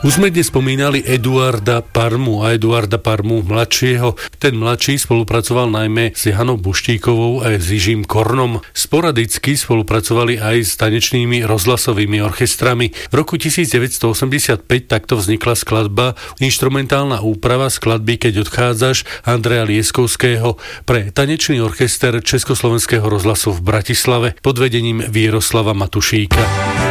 Už sme dnes spomínali Eduarda Parmu a Eduarda Parmu mladšieho. Ten mladší spolupracoval najmä s Janou Buštíkovou a s Jižím Kornom. Sporadicky spolupracovali aj s tanečnými rozhlasovými orchestrami. V roku 1985 takto vznikla skladba inštrumentálna úprava skladby Keď odchádzaš Andreja Lieskovského pre tanečný orchester Československého rozhlasu v Bratislave pod vedením Vieroslava Matušíka.